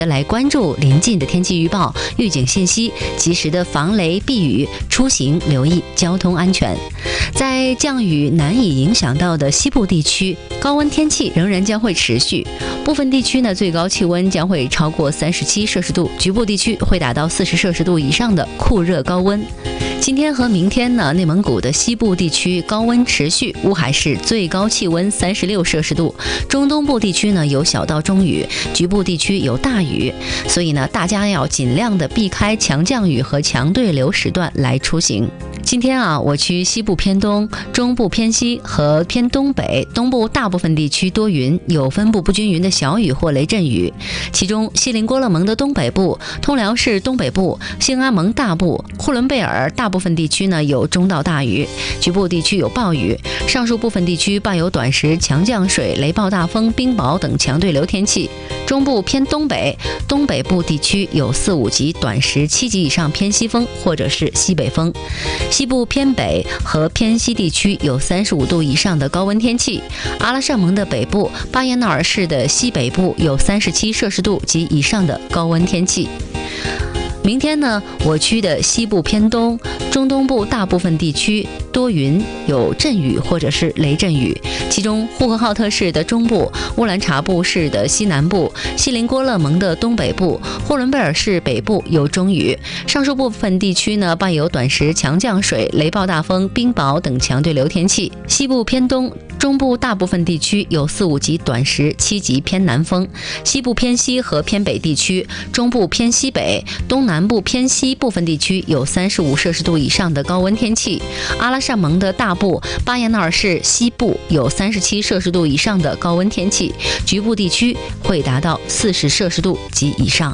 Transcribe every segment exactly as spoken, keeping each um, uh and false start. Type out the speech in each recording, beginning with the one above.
来关注临近的天气预报、预警信息，及时的防雷避雨，出行留意交通安全。在降雨难以影响到的西部地区，高温天气仍然将会持续，部分地区呢最高气温将会超过三十七摄氏度，局部地区会达到四十摄氏度以上的酷热高温。今天和明天呢，内蒙古的西部地区高温持续，乌海市最高气温三十六摄氏度，中东部地区呢有小到中雨，局部地区有大雨，所以呢，大家要尽量的避开强降雨和强对流时段来出行。今天啊，我区西部偏东、中部偏西和偏东北、东部大部分地区多云，有分布不均匀的小雨或雷阵雨。其中，锡林郭勒盟的东北部、通辽市东北部、兴安盟大部、呼伦贝尔大部分地区呢有中到大雨，局部地区有暴雨。上述部分地区伴有短时强降水、雷暴大风、冰雹等强对流天气。中部偏东北、东北部地区有四五级短时七级以上偏西风或者是西北风。西部偏北和偏西地区有三十五度以上的高温天气。阿拉善盟的北部、巴彦淖尔市的西北部有三十七摄氏度及以上的高温天气。明天呢，我区的西部偏东、中东部大部分地区多云，有阵雨或者是雷阵雨。其中，呼和浩特市的中部、乌兰察布市的西南部、锡林郭勒盟的东北部、呼伦贝尔市北部有中雨。上述部分地区呢，伴有短时强降水、雷暴大风、冰雹等强对流天气。西部偏东、中部大部分地区有四五级短时七级偏南风。西部偏西和偏北地区、中部偏西北、东南部偏西部分地区有三十五摄氏度以上的高温天气。阿拉善盟的大部、巴彦淖尔市西部有三十七摄氏度以上的高温天气，局部地区会达到四十摄氏度及以上。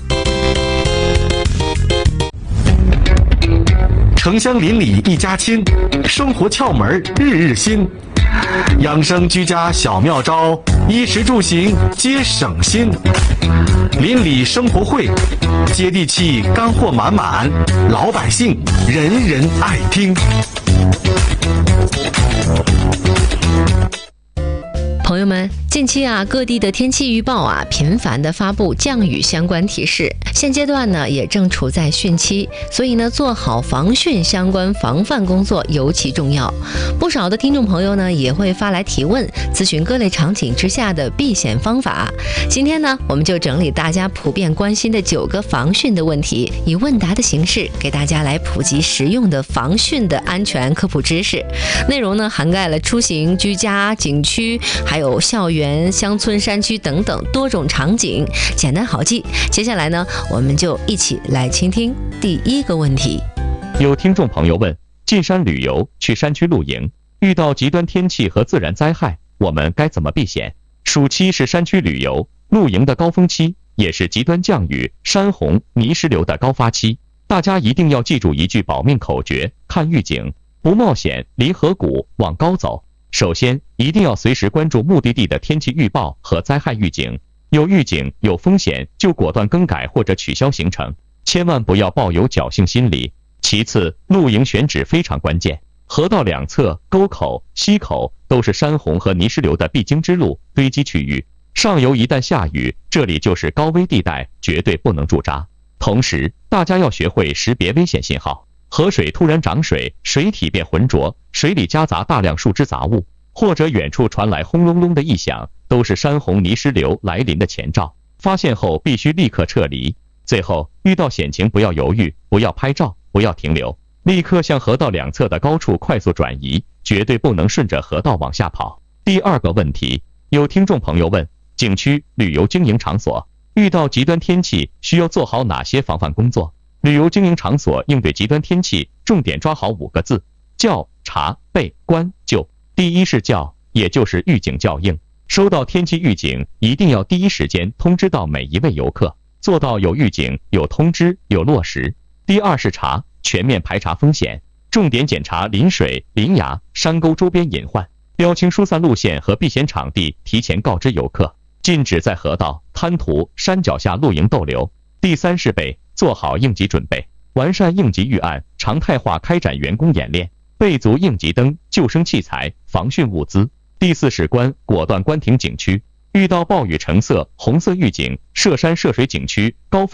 城乡邻里一家亲，生活窍门日日新，养生居家小妙招，衣食住行皆省心。邻里生活会，接地气，干货满满，老百姓人人爱听。 朋友们，近期啊，各地的天气预报啊，频繁的发布降雨相关提示。现阶段呢，也正处在汛期，所以呢，做好防汛相关防范工作尤其重要。不少的听众朋友呢，也会发来提问，咨询各类场景之下的避险方法。今天呢，我们就整理大家普遍关心的九个防汛的问题，以问答的形式给大家来普及实用的防汛的安全科普知识。内容呢，涵盖了出行、居家、景区，还有校园、乡村、山区等等多种场景，简单好记。接下来呢，我们就一起来倾听第一个问题。 有听众朋友问，进山旅游去山区露营，遇到极端天气和自然灾害，我们该怎么避险？暑期是山区旅游露营的高峰期，也是极端降雨、山洪、泥石流的高发期。大家一定要记住一句保命口诀：看预警，不冒险，离河谷，往高走。首先，一定要随时关注目的地的天气预报和灾害预警，有预警有风险就果断更改或者取消行程，千万不要抱有侥幸心理。其次，露营选址非常关键，河道两侧、沟口、溪口都是山洪和泥石流的必经之路、堆积区域，上游一旦下雨，这里就是高危地带，绝对不能驻扎。同时，大家要学会识别危险信号。河水突然涨水，水体变浑浊，水里夹杂大量树枝杂物，或者远处传来轰隆隆的异响，都是山洪泥石流来临的前兆。发现后必须立刻撤离。最后，遇到险情不要犹豫，不要拍照，不要停留，立刻向河道两侧的高处快速转移，绝对不能顺着河道往下跑。第二个问题，有听众朋友问，景区、旅游经营场所遇到极端天气需要做好哪些防范工作？旅游经营场所应对极端天气，重点抓好五个字：叫、查、备、关、救。第一是叫，也就是预警校应。收到天气预警，一定要第一时间通知到每一位游客，做到有预警、有通知、有落实。第二是查，全面排查风险，重点检查临水、临崖、山沟周边隐患，标清疏散路线和避险场地，提前告知游客，禁止在河道、滩涂、山脚下露营逗留。第三是备，做好应急准备，完善应急预案，常态化开展员工演练，备足应急灯、救生器材、防汛物资。第四是关，果断关停景区， 遇到暴雨橙色、红色预警，涉山涉水景区高风